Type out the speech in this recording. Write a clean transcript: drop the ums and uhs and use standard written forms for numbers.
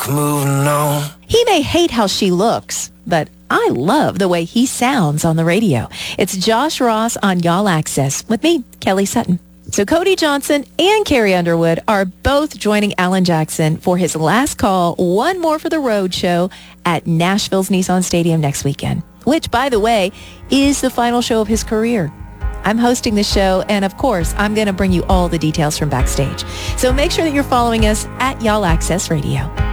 moving on. He may hate how she looks, but I love the way he sounds on the radio. It's Josh Ross on Y'all Access with me, Kelly Sutton. So Cody Johnson and Carrie Underwood are both joining Alan Jackson for his last call, one more for the road show at Nashville's Nissan Stadium next weekend, which, by the way, is the final show of his career. I'm hosting the show, and of course, I'm going to bring you all the details from backstage. So make sure that you're following us at Y'all Access Radio.